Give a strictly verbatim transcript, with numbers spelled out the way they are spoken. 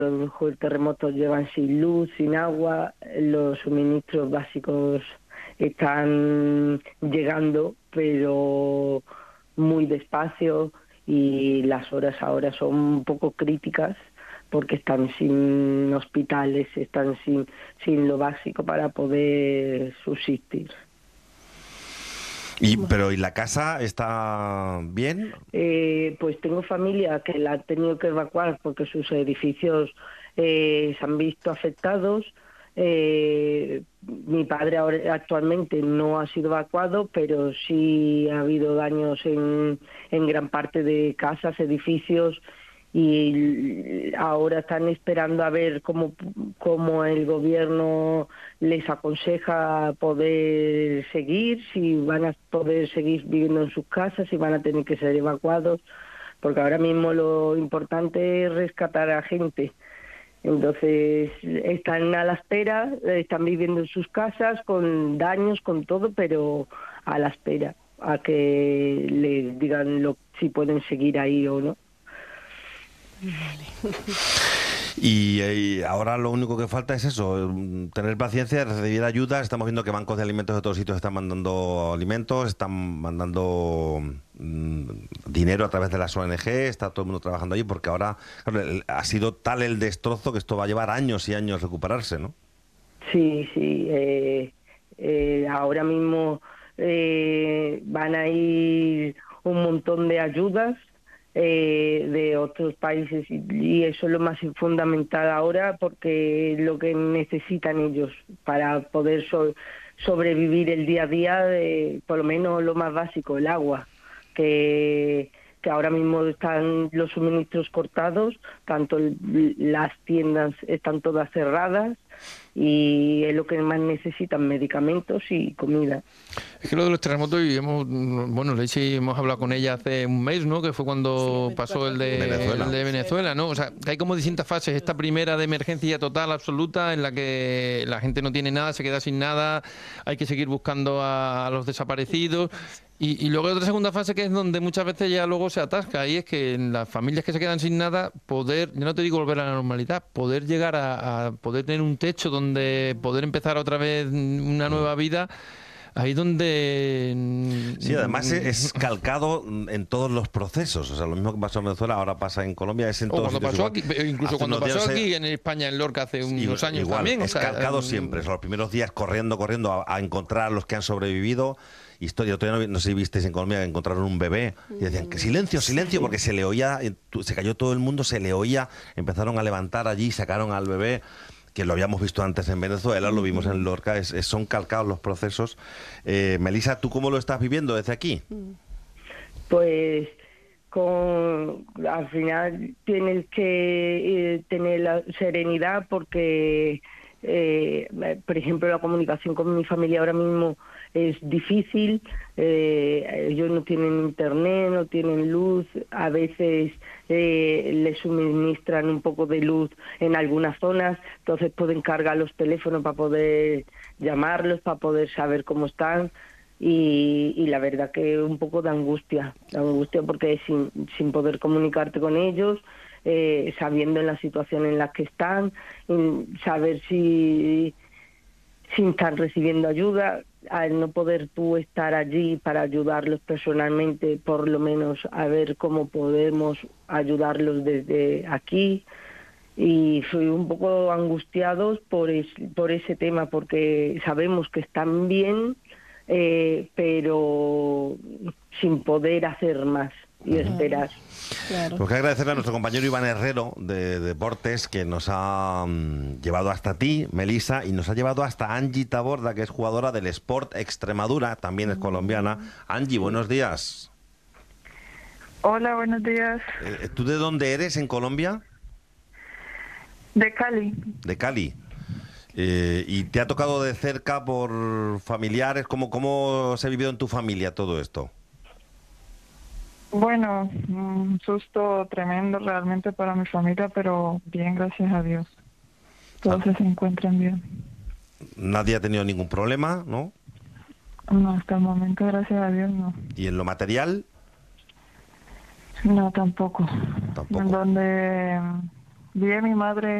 produjo el terremoto llevan sin luz, sin agua, los suministros básicos están llegando, pero muy despacio, y las horas ahora son un poco críticas porque están sin hospitales, están sin, sin lo básico para poder subsistir. Y, pero ¿y la casa está bien? Eh, pues tengo familia que la han tenido que evacuar porque sus edificios eh, se han visto afectados. Eh, mi padre ahora, actualmente no ha sido evacuado, pero sí ha habido daños en, en gran parte de casas, edificios, y ahora están esperando a ver cómo, cómo el gobierno les aconseja poder seguir, si van a poder seguir viviendo en sus casas, si van a tener que ser evacuados, porque ahora mismo lo importante es rescatar a gente. Entonces están a la espera, están viviendo en sus casas con daños, con todo, pero a la espera a que les digan lo, si pueden seguir ahí o no. Vale. Y, y ahora lo único que falta es eso, tener paciencia, recibir ayuda. Estamos viendo que bancos de alimentos de todos sitios están mandando alimentos, están mandando mmm, dinero a través de las O N G, está todo el mundo trabajando allí, porque ahora claro, ha sido tal el destrozo que esto va a llevar años y años recuperarse, ¿no? Sí, sí. Eh, eh, ahora mismo eh, van a ir un montón de ayudas Eh, de otros países, y, y eso es lo más fundamental ahora, porque es lo que necesitan ellos para poder so, sobrevivir el día a día, de, por lo menos lo más básico, el agua, que, que ahora mismo están los suministros cortados, tanto el, las tiendas están todas cerradas, y es lo que más necesitan, medicamentos y comida. Es que lo de los terremotos, y hemos, bueno, Leche, hemos hablado con ella hace un mes, ¿no? Que fue cuando sí, pasó el de Venezuela. el de Venezuela, ¿no? O sea, hay como distintas fases. Esta primera de emergencia total, absoluta, en la que la gente no tiene nada, se queda sin nada, hay que seguir buscando a, a los desaparecidos. Y, y luego hay otra segunda fase, que es donde muchas veces ya luego se atasca, y es que en las familias que se quedan sin nada, poder, yo no te digo volver a la normalidad, poder llegar a, a poder tener un techo donde poder empezar otra vez una nueva vida. Ahí donde... Sí, además es calcado en todos los procesos. O sea, lo mismo que pasó en Venezuela, ahora pasa en Colombia, es en todos cuando pasó aquí, incluso cuando pasó aquí se... en España, en Lorca, hace unos y, años igual, también. Es o sea, calcado um... siempre. O sea, los primeros días corriendo, corriendo a, a encontrar a los que han sobrevivido. Historia, todavía no, no sé si visteis en Colombia que encontraron un bebé y decían que silencio, silencio, porque se le oía, se cayó todo el mundo, se le oía, empezaron a levantar allí, sacaron al bebé, que lo habíamos visto antes en Venezuela, lo vimos en Lorca, es, es, son calcados los procesos. Eh, Melissa, ¿tú cómo lo estás viviendo desde aquí? Pues con, al final tienes que eh, tener la serenidad, porque, eh, por ejemplo, la comunicación con mi familia ahora mismo es difícil. Eh, ellos no tienen internet, no tienen luz, a veces eh, les suministran un poco de luz en algunas zonas, entonces pueden cargar los teléfonos para poder llamarlos, para poder saber cómo están, y, y la verdad que un poco de angustia, de angustia porque sin, sin poder comunicarte con ellos, eh, sabiendo en la situación en la que están, saber si, si están recibiendo ayuda, al no poder tú estar allí para ayudarlos personalmente, por lo menos a ver cómo podemos ayudarlos desde aquí. Y soy un poco angustiados por, es, por ese tema, porque sabemos que están bien, eh, pero sin poder hacer más y esperar. Claro. Pues que agradecerle a nuestro compañero Iván Herrero de Deportes, que nos ha um, llevado hasta ti, Melissa, y nos ha llevado hasta Angie Taborda, que es jugadora del Sport Extremadura, también es colombiana. Angie, buenos días. Hola, buenos días. Eh, ¿Tú de dónde eres en Colombia? De Cali. De Cali. Eh, ¿Y te ha tocado de cerca por familiares? ¿Cómo, cómo se ha vivido en tu familia todo esto? Bueno, un susto tremendo realmente para mi familia, pero bien, gracias a Dios. Todos ah. se encuentran bien. ¿Nadie ha tenido ningún problema, no? No, hasta el momento, gracias a Dios, no. ¿Y en lo material? No, tampoco. Tampoco. En donde vi a mi madre